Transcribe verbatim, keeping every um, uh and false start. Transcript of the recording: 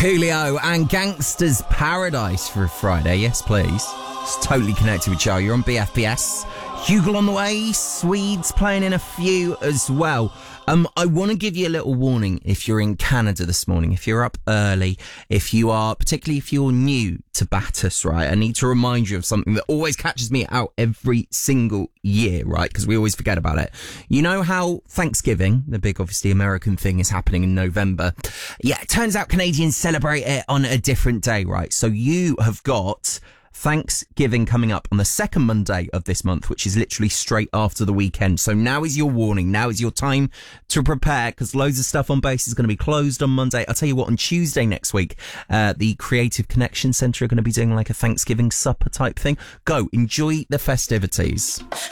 Coolio and Gangster's Paradise for a Friday. Yes, please. It's totally connected with Joe. You're on B F B S. Hugel on the way. Swedes playing in a few as well. Um, I want to give you a little warning if you're in Canada this morning, if you're up early, if you are, particularly if you're new to Battus, right? I need to remind you of something that always catches me out every single year, right? Because we always forget about it. You know how Thanksgiving, the big, obviously, American thing, is happening in November? Yeah, it turns out Canadians celebrate it on a different day, right? So you have got Thanksgiving coming up on the second Monday of this month, which is literally straight after the weekend. So now is your warning. Now is your time to prepare, because loads of stuff on base is going to be closed on Monday. I'll tell you what, on Tuesday next week, uh, the Creative Connection Centre are going to be doing like a Thanksgiving supper type thing. Go, enjoy the festivities.